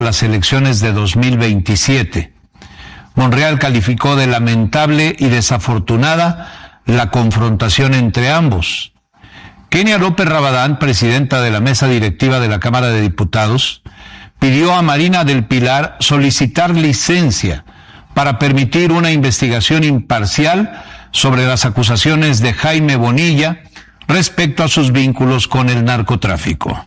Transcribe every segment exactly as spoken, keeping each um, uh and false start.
las elecciones de dos mil veintisiete. Monreal calificó de lamentable y desafortunada la confrontación entre ambos. Kenia López Rabadán, presidenta de la mesa directiva de la Cámara de Diputados, pidió a Marina del Pilar solicitar licencia para permitir una investigación imparcial sobre las acusaciones de Jaime Bonilla respecto a sus vínculos con el narcotráfico.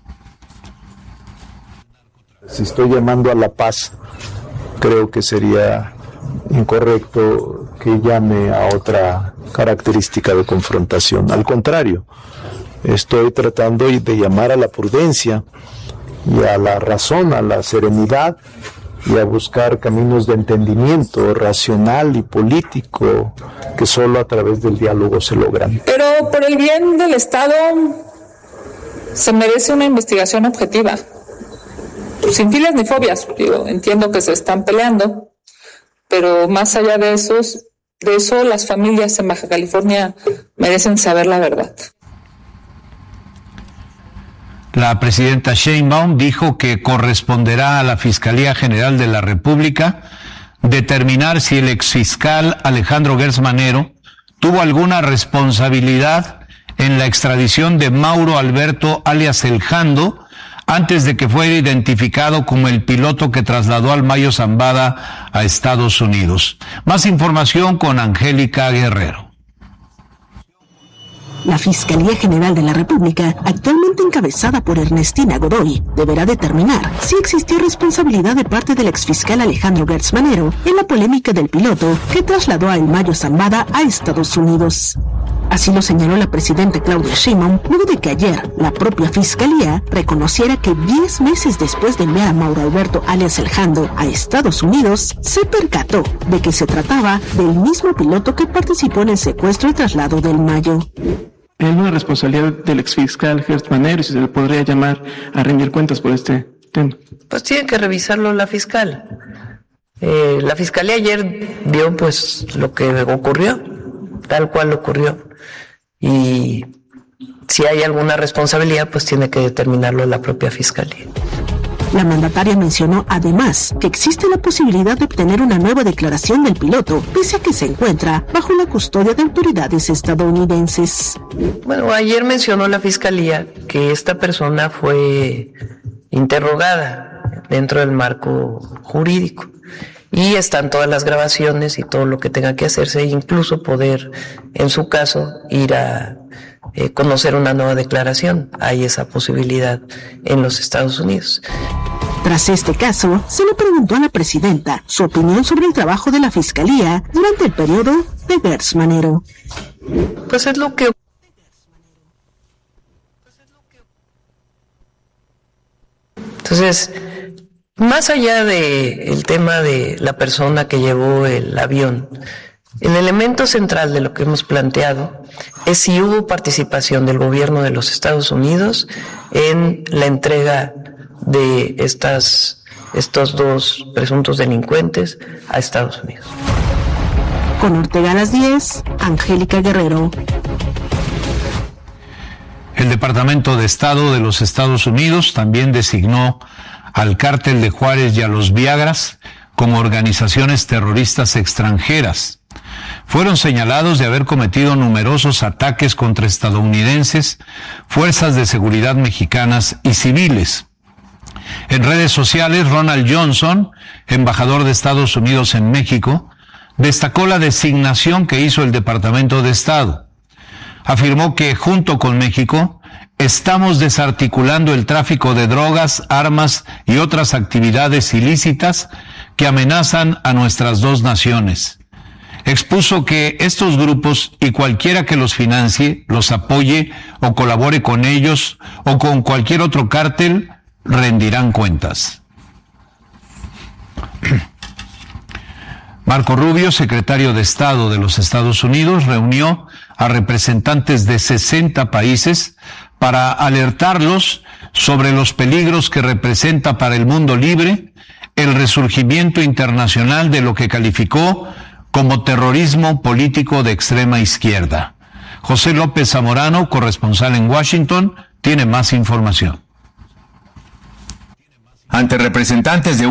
Si estoy llamando a la paz, creo que sería incorrecto que llame a otra característica de confrontación. Al contrario, estoy tratando de llamar a la prudencia y a la razón, a la serenidad y a buscar caminos de entendimiento racional y político que solo a través del diálogo se logran. Pero por el bien del Estado se merece una investigación objetiva, sin filias ni fobias. Digo, entiendo que se están peleando, pero más allá de eso, de eso las familias en Baja California merecen saber la verdad. La presidenta Sheinbaum dijo que corresponderá a la Fiscalía General de la República determinar si el exfiscal Alejandro Gertz Manero tuvo alguna responsabilidad en la extradición de Mauro Alberto alias El Jando antes de que fuera identificado como el piloto que trasladó al Mayo Zambada a Estados Unidos. Más información con Angélica Guerrero. La Fiscalía General de la República, actualmente encabezada por Ernestina Godoy, deberá determinar si existió responsabilidad de parte del exfiscal Alejandro Gertz Manero en la polémica del piloto que trasladó a El Mayo Zambada a Estados Unidos. Así lo señaló la presidenta Claudia Sheinbaum, luego de que ayer la propia Fiscalía reconociera que diez meses después de enviar a Mauro Alberto alias El Jando a Estados Unidos, se percató de que se trataba del mismo piloto que participó en el secuestro y traslado del Mayo. ¿Hay alguna responsabilidad del exfiscal Gertz Manero y si se le podría llamar a rendir cuentas por este tema? Pues tiene que revisarlo la fiscal. Eh, la fiscalía ayer vio pues lo que ocurrió, tal cual ocurrió. Y si hay alguna responsabilidad, pues tiene que determinarlo la propia fiscalía. La mandataria mencionó además que existe la posibilidad de obtener una nueva declaración del piloto, pese a que se encuentra bajo la custodia de autoridades estadounidenses. Bueno, ayer mencionó la fiscalía que esta persona fue interrogada dentro del marco jurídico y están todas las grabaciones y todo lo que tenga que hacerse, e incluso poder, en su caso, ir a eh, conocer una nueva declaración. Hay esa posibilidad en los Estados Unidos. Tras este caso, se le preguntó a la presidenta su opinión sobre el trabajo de la Fiscalía durante el periodo de Gertz Manero. Pues es lo que... Entonces, más allá del tema de la persona que llevó el avión, el elemento central de lo que hemos planteado es si hubo participación del gobierno de los Estados Unidos en la entrega de estas, estos dos presuntos delincuentes a Estados Unidos. Con Ortega a las diez, Angélica Guerrero. El Departamento de Estado de los Estados Unidos también designó al Cártel de Juárez y a los Viagras como organizaciones terroristas extranjeras. Fueron señalados de haber cometido numerosos ataques contra estadounidenses, fuerzas de seguridad mexicanas y civiles. En redes sociales, Ronald Johnson, embajador de Estados Unidos en México, destacó la designación que hizo el Departamento de Estado. Afirmó que junto con México estamos desarticulando el tráfico de drogas, armas y otras actividades ilícitas que amenazan a nuestras dos naciones. Expuso que estos grupos y cualquiera que los financie, los apoye o colabore con ellos o con cualquier otro cártel rendirán cuentas. Marco Rubio, secretario de Estado de los Estados Unidos, reunió a representantes de sesenta países para alertarlos sobre los peligros que representa para el mundo libre el resurgimiento internacional de lo que calificó como terrorismo político de extrema izquierda. José López Zamorano, corresponsal en Washington, tiene más información. Ante representantes de